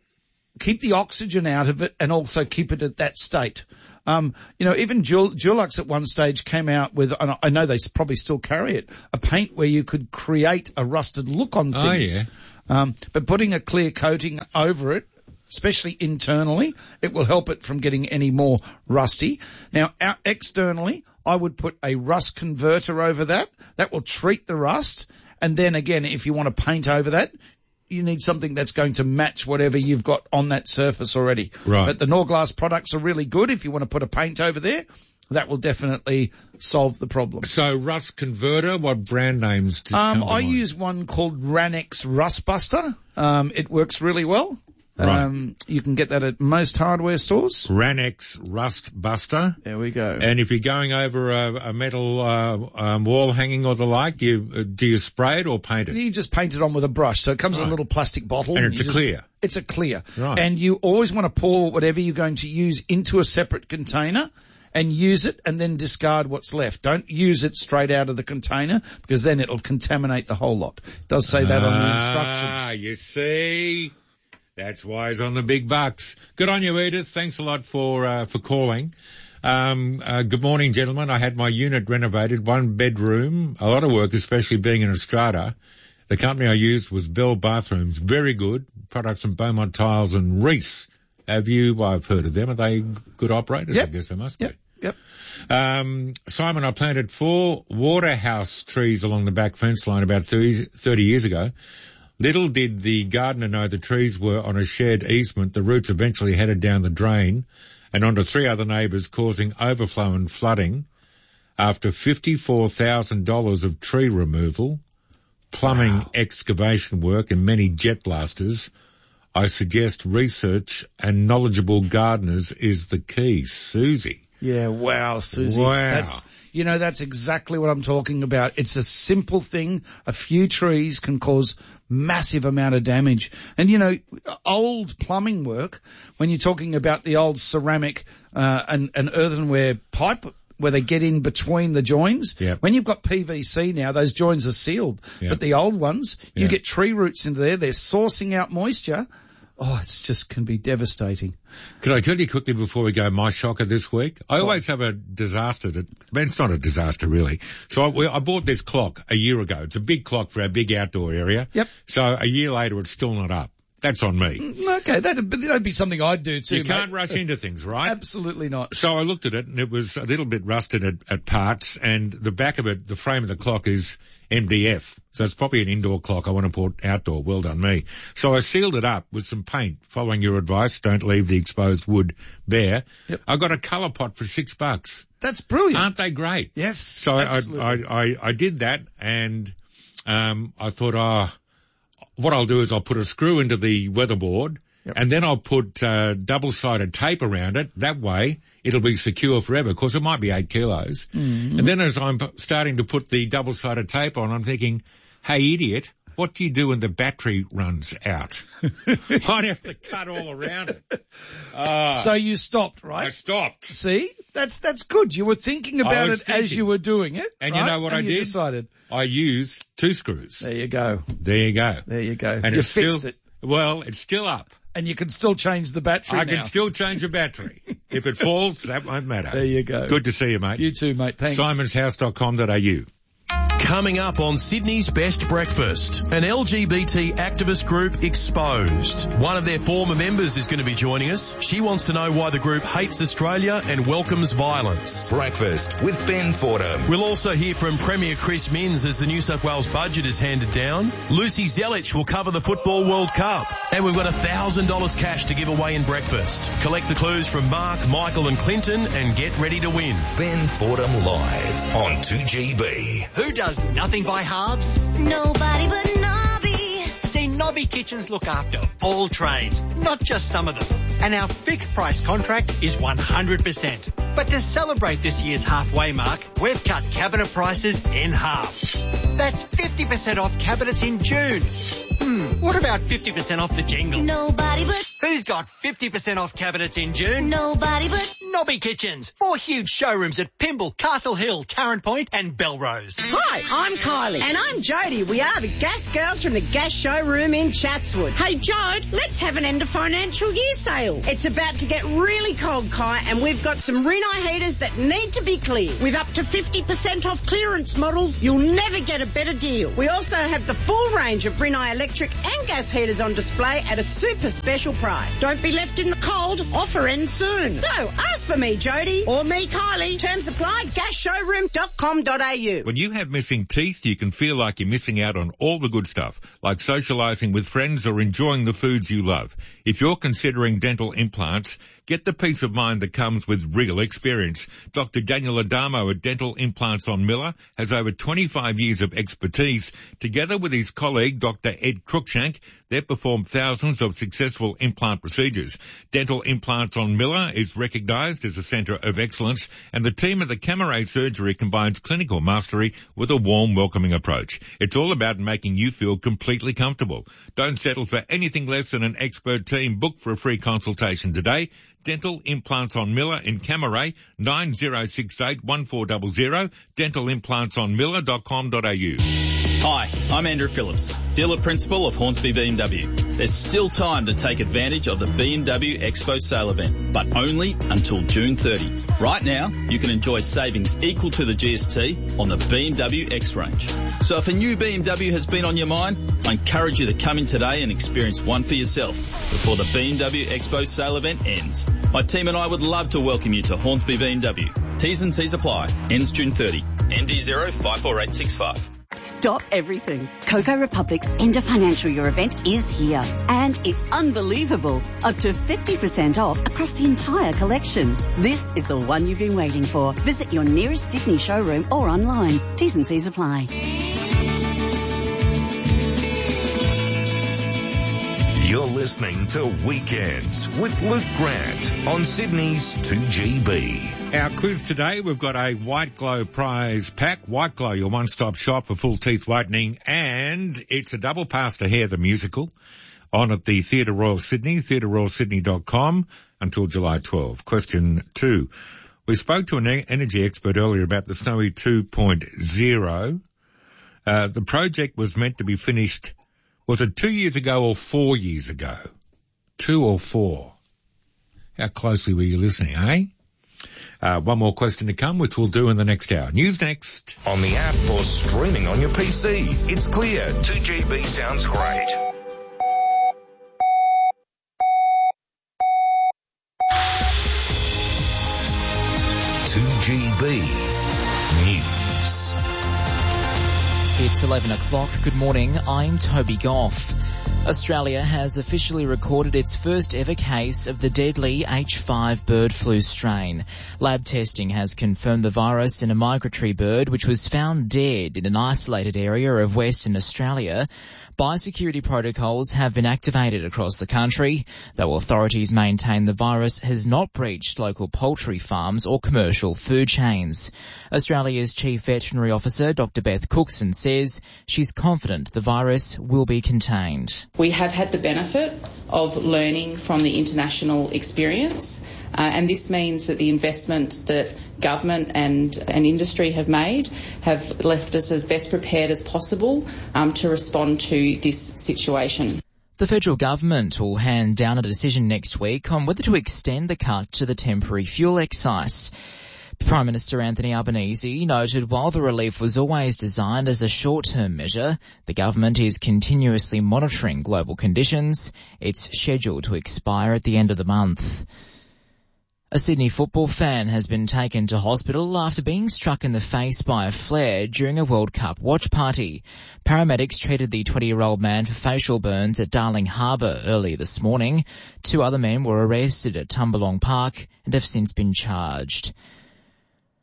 keep the oxygen out of it and also keep it at that state. Um, you know, even Dul- Dulux at one stage came out with, and I know they probably still carry it, a paint where you could create a rusted look on things. Oh, yeah. Um, but putting a clear coating over it, especially internally, it will help it from getting any more rusty. Now, out externally, I would put a rust converter over that. That will treat the rust. And then again, if you want to paint over that, you need something that's going to match whatever you've got on that surface already. Right. But the Norglass products are really good. If you want to put a paint over there, that will definitely solve the problem. So rust converter, what brand names do Um, come to I mind? use one called Ranex Rust Buster. Um, it works really well. Right. Um, you can get that at most hardware stores. Ranex Rust Buster. There we go. And if you're going over a, a metal uh, um, wall hanging or the like, you uh, do you spray it or paint it? You just paint it on with a brush. So it comes in a little plastic bottle. And it's you a just- clear. It's a clear. Right. And you always want to pour whatever you're going to use into a separate container and use it and then discard what's left. Don't use it straight out of the container because then it'll contaminate the whole lot. It does say that on the instructions. Ah, you see. That's why he's on the big bucks. Good on you, Edith. Thanks a lot for uh, for calling. Um, uh, good morning, gentlemen. I had my unit renovated, one bedroom, a lot of work, especially being in a strata. The company I used was Bell Bathrooms. Very good. Products from Beaumont Tiles and Reese. Have you, I've heard of them. Are they good operators? Yep. I guess they must Yep. be. Yep. Um, Simon, I planted four waterhouse trees along the back fence line about thirty, thirty years ago. Little did the gardener know the trees were on a shared easement. The roots eventually headed down the drain and onto three other neighbours, causing overflow and flooding. After fifty-four thousand dollars of tree removal, plumbing, wow. excavation work and many jet blasters, I suggest research and knowledgeable gardeners is the key. Susie. Yeah, wow, Susie. Wow. That's, you know, that's exactly what I'm talking about. It's a simple thing. A few trees can cause massive amount of damage. And, you know, old plumbing work, when you're talking about the old ceramic uh, and, and earthenware pipe where they get in between the joins, yep. when you've got P V C now, those joins are sealed. Yep. But the old ones, you yep. get tree roots into there, they're sourcing out moisture. Oh, it's just can be devastating. Could I tell you quickly before we go my shocker this week? I always have a disaster. That, well, it's not a disaster really. So I, I bought this clock a year ago. It's a big clock for our big outdoor area. Yep. So a year later it's still not up. That's on me. Okay, that'd, that'd be something I'd do too, You can't mate. rush into things, right? Absolutely not. So I looked at it and it was a little bit rusted at, at parts, and the back of it, the frame of the clock is M D F. So it's probably an indoor clock. I want to put outdoor. Well done me. So I sealed it up with some paint, following your advice. Don't leave the exposed wood bare. Yep. I got a colour pot for six bucks. That's brilliant. Aren't they great? Yes. So I, I, I, I did that, and um, I thought, oh, what I'll do is I'll put a screw into the weatherboard, yep. and then I'll put uh, double-sided tape around it. That way, it'll be secure forever, because it might be eight kilos. Mm-hmm. And then as I'm starting to put the double-sided tape on, I'm thinking, hey, idiot, what do you do when the battery runs out? I'd have to cut all around it. Uh, so you stopped, right? I stopped. See? That's that's good. You were thinking about it thinking. as you were doing it. And right? you know what and I you did? decided. I used two screws. There you go. There you go. There you go. And you it's fixed still, it. Well, it's still up. And you can still change the battery I now. can still change the battery. If it falls, that won't matter. There you go. Good to see you, mate. You too, mate. Thanks. simons house dot com dot a u. Coming up on Sydney's Best Breakfast, an L G B T activist group exposed. One of their former members is going to be joining us. She wants to know why the group hates Australia and welcomes violence. Breakfast with Ben Fordham. We'll also hear from Premier Chris Minns as the New South Wales budget is handed down. Lucy Zelich will cover the Football World Cup. And we've got one thousand dollars cash to give away in breakfast. Collect the clues from Mark, Michael and Clinton and get ready to win. Ben Fordham live on two G B. Who does nothing by halves? Nobody but Nobby. Say no Nobby Kitchens look after all trades, not just some of them. And our fixed price contract is one hundred percent. But to celebrate this year's halfway mark, we've cut cabinet prices in half. That's fifty percent off cabinets in June. Hmm, what about fifty percent off the jingle? Nobody but... Who's got fifty percent off cabinets in June? Nobody but... Nobby Kitchens. Four huge showrooms at Pymble, Castle Hill, Tarrant Point and Belrose. Hi, I'm Kylie. And I'm Jodie. We are the Gas Girls from the Gas Showroom in Chatswood. Hey, Jode, let's have an end of financial year sale. It's about to get really cold, Kai, and we've got some Rinnai heaters that need to be cleared. With up to fifty percent off clearance models, you'll never get a better deal. We also have the full range of Rinnai electric and gas heaters on display at a super special price. Don't be left in the cold. Offer ends soon. So, ask for me, Jodie, or me, Kylie. Terms apply, gas showroom dot com dot a u. When you have missing teeth, you can feel like you're missing out on all the good stuff, like socializing with friends or enjoying the foods you love. If you're considering dental implants, get the peace of mind that comes with real experience. Doctor Daniel Adamo at Dental Implants on Miller has over twenty-five years of expertise. Together with his colleague, Doctor Ed Cruikshank, they've performed thousands of successful implant procedures. Dental Implants on Miller is recognised as a centre of excellence, and the team at the Camaret Surgery combines clinical mastery with a warm, welcoming approach. It's all about making you feel completely comfortable. Don't settle for anything less than an expert team. Book for a free consultation today. Dental Implants on Miller in Camaret, nine zero six eight, one four zero zero, dental implants on miller dot com dot a u. Hi, I'm Andrew Phillips, dealer principal of Hornsby B M W. There's still time to take advantage of the B M W Expo sale event, but only until June thirtieth. Right now, you can enjoy savings equal to the G S T on the B M W X range. So if a new B M W has been on your mind, I encourage you to come in today and experience one for yourself before the B M W Expo sale event ends. My team and I would love to welcome you to Hornsby B M W. T's and C's apply. Ends June thirtieth. N D zero five four eight six five. Stop everything. Coco Republic's End of Financial Year event is here. And it's unbelievable. Up to fifty percent off across the entire collection. This is the one you've been waiting for. Visit your nearest Sydney showroom or online. T's and C's apply. You're listening to Weekends with Luke Grant on Sydney's two G B. Our quiz today, we've got a White Glow prize pack. White Glow, your one-stop shop for full teeth whitening, and it's a double pass to Hair the Musical on at the Theatre Royal Sydney, theatre royal sydney dot com until July twelfth. Question two. We spoke to an energy expert earlier about the Snowy two point oh. Uh, the project was meant to be finished, was it two years ago or four years ago? Two or four? How closely were you listening, eh? Uh, one more question to come, which we'll do in the next hour. News next. On the app or streaming on your P C. It's clear. two G B sounds great. two G B News. It's eleven o'clock. Good morning. I'm Toby Goff. Australia has officially recorded its first ever case of the deadly H five bird flu strain. Lab testing has confirmed the virus in a migratory bird which was found dead in an isolated area of Western Australia. Biosecurity protocols have been activated across the country, though authorities maintain the virus has not breached local poultry farms or commercial food chains. Australia's Chief Veterinary Officer, Doctor Beth Cookson, says she's confident the virus will be contained. We have had the benefit of learning from the international experience, uh, and this means that the investment that government and, and industry have made have left us as best prepared as possible um, to respond to this situation. The federal government will hand down a decision next week on whether to extend the cut to the temporary fuel excise. Prime Minister Anthony Albanese noted while the relief was always designed as a short-term measure, the government is continuously monitoring global conditions. It's scheduled to expire at the end of the month. A Sydney football fan has been taken to hospital after being struck in the face by a flare during a World Cup watch party. Paramedics treated the twenty-year-old man for facial burns at Darling Harbour early this morning. Two other men were arrested at Tumbalong Park and have since been charged.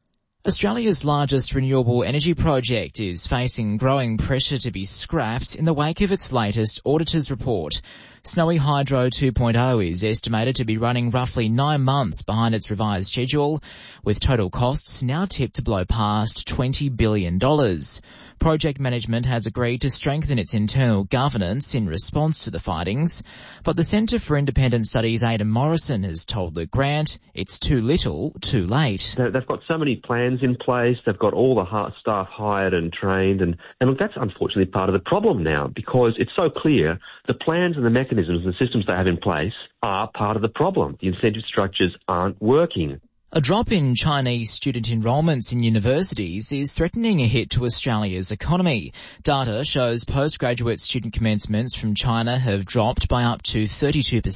Australia's largest renewable energy project is facing growing pressure to be scrapped in the wake of its latest auditor's report. Snowy Hydro two point oh is estimated to be running roughly nine months behind its revised schedule, with total costs now tipped to blow past twenty billion dollars. Project management has agreed to strengthen its internal governance in response to the findings, but the Centre for Independent Studies' Aidan Morrison has told Luke Grant it's too little, too late. They've got so many plans in place, they've got all the staff hired and trained, and, and look, that's unfortunately part of the problem now, because it's so clear the plans and the mechanisms and the systems they have in place are part of the problem. The incentive structures aren't working. A drop in Chinese student enrolments in universities is threatening a hit to Australia's economy. Data shows postgraduate student commencements from China have dropped by up to thirty-two percent.